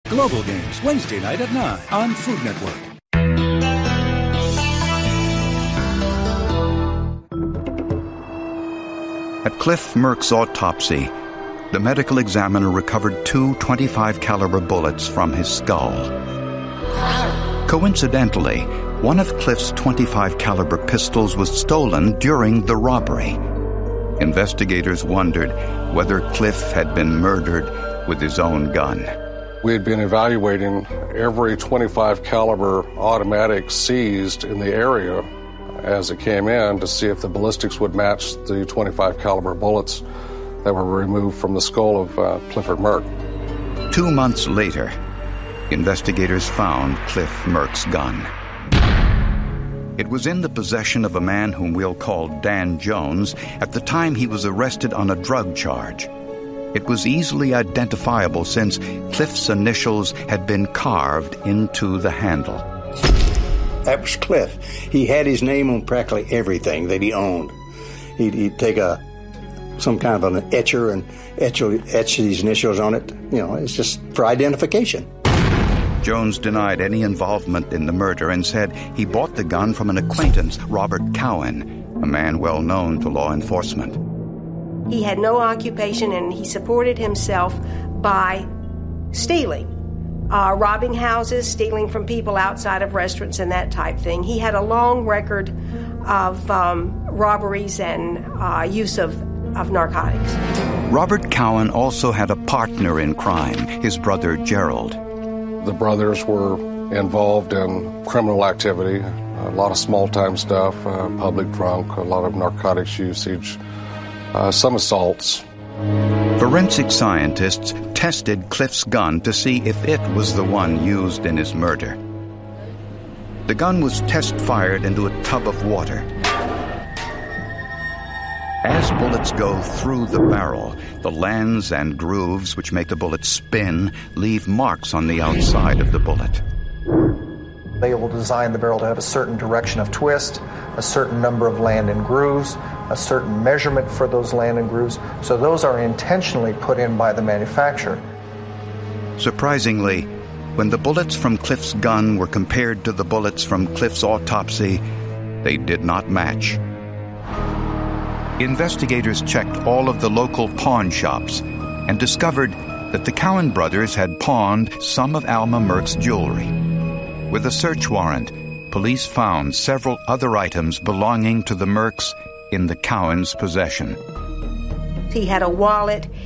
Global Games, Wednesday night at 9 on Food Network. At Cliff Merck's autopsy, the medical examiner recovered 2 .25 caliber bullets from his skull. Coincidentally, one of Cliff's .25 caliber pistols was stolen during the robbery. Investigators wondered whether Cliff had been murdered with his own gun. We had been evaluating every .25 caliber automatic seized in the area as it came in to see if the ballistics would match the .25 caliber bullets that were removed from the skull of Clifford Merck. 2 months later, investigators found Cliff Merck's gun. It was in the possession of a man whom we'll call Dan Jones at the time he was arrested on a drug charge. It was easily identifiable since Cliff's initials had been carved into the handle. That was Cliff. He had his name on practically everything that he owned. He'd take some kind of an etcher and etch his initials on it. You know, it's just for identification. Jones denied any involvement in the murder and said he bought the gun from an acquaintance, Robert Cowan, a man well known to law enforcement. He had no occupation and he supported himself by stealing. Robbing houses, stealing from people outside of restaurants and that type thing. He had a long record of robberies and use of narcotics. Robert Cowan also had a partner in crime, his brother Gerald. The brothers were involved in criminal activity, a lot of small-time stuff, public drunk, a lot of narcotics usage, some assaults. Forensic scientists tested Cliff's gun to see if it was the one used in his murder. The gun was test-fired into a tub of water. As bullets go through the barrel, the lands and grooves which make the bullet spin leave marks on the outside of the bullet. They will design the barrel to have a certain direction of twist, a certain number of land and grooves, a certain measurement for those land and grooves. So those are intentionally put in by the manufacturer. Surprisingly, when the bullets from Cliff's gun were compared to the bullets from Cliff's autopsy, they did not match. Investigators checked all of the local pawn shops and discovered that the Cowan brothers had pawned some of Alma Merck's jewelry. With a search warrant, police found several other items belonging to the Mercks in the Cowans' possession. He had a wallet,